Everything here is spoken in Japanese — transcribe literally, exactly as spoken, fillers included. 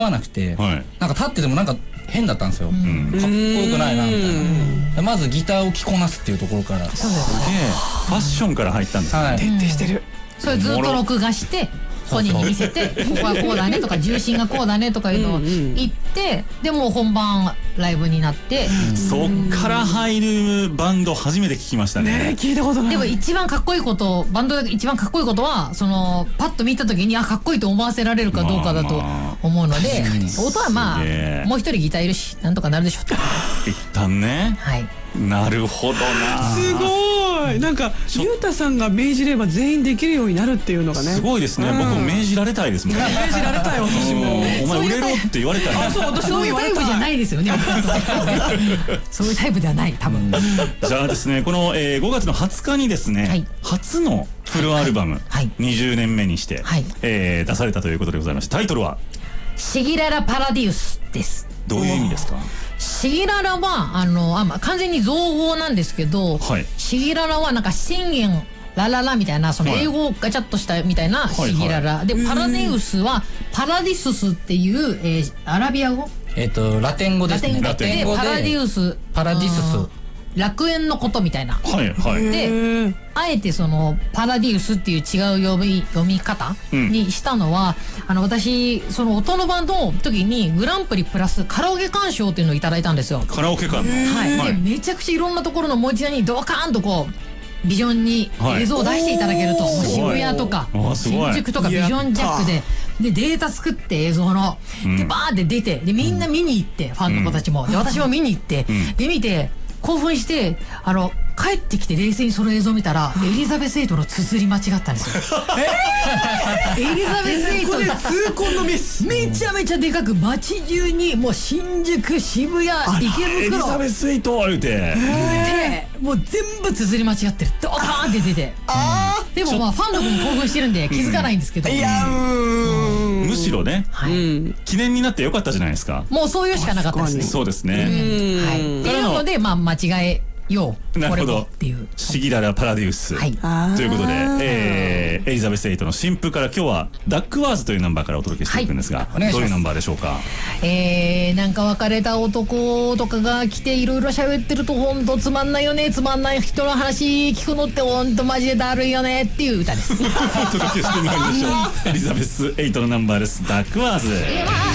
わなくて、 はい、 なんか立っててもなんか変だったんですよ、うん、かっこよくないなみたいな。まずギターを着こなすっていうところから、 すげえファッションから入ったんですね、 はい、徹底してる。 それずっと録画して本人に見せて、ここはこうだねとか重心がこうだねとかいうのを言って、でも本番ライブになって、 そっから入るバンド初めて聞きましたね。 ね、聞いたことない。 でも一番かっこいいこと、バンドで一番かっこいいことは、そのパッと見た時にあかっこいいと思わせられるかどうかだと思うので、音はまあもう一人ギターいるしなんとかなるでしょうと。 一旦ね。 はい。 なるほどな。 すごい。なんかゆうたさんが命じれば全員できるようになるっていうのがね。 すごいですね。僕も命じられたいですもんね。 命じられたい私も。 お前売れろって言われたい。 あ、そう、私も言われたい。 そういうタイプじゃないですよね。そういうタイプではない多分。 じゃあですね、このごがつのはつかにですね、初のフルアルバムにじゅうねんめにして出されたということでございまして、タイトルはシギララパラディウスです。 どういう意味ですか？ シギララはあのあ、まあ、完全に造語なんですけど、はい、シギララはなんか信玄ラララみたいな、その英語をガチャッとしたみたいなシギララ、はいはい、でパラディウスはパラディススっていう、えー、アラビア語、 えっとラテン語ですね。 ラテン語でパラディウス、 パラディスス、 楽園のことみたいな。 はいはい。 で、あえてそのパラディウスっていう違う読み読み方にしたのは、うん、あの私その音のバンドの時にグランプリプラスカラオケ鑑賞っていうのをいただいたんですよ。 カラオケ鑑。 はい。でめちゃくちゃいろんなところのモニターにドカーンとこうビジョンに映像を出していただけると、はい、渋谷とか新宿とかビジョンジャックで。でデータ作って映像の、うん、でバーって出て、でみんな見に行って、うん、ファンの子たちも、で私も見に行って、うん、で見て興奮して、あの帰ってきて冷静にその映像を見たら、エリザベスエイトの綴り間違ったんですよ。えー、エリザベスエイトで痛恨のミス。 めちゃめちゃでかく街中にもう新宿、渋谷、池袋、 エリザベスエイト言うて、 でもう全部綴り間違ってる、ドカーンって出て、でもまあファンの子も興奮してるんで気づかないんですけど、いやーむしろね、記念になってよかったじゃないですか。 もうそういうしかなかったですね。 そうですね。 っていうのでまあ間違えよう。 なるほど。 っていう。 シギララパラディウス。はい。ということで、えー、エリザベスエイトの新譜から今日はダックワーズというナンバーからお届けしていくんですが、どういうナンバーでしょうか？ えー、なんか別れた男とかが来ていろいろ喋ってるとほんとつまんないよね、つまんない人の話聞くのってほんとマジでだるいよねっていう歌です。 お届けしてまいりましょう。エリザベスエイトのナンバーです。ダックワーズ。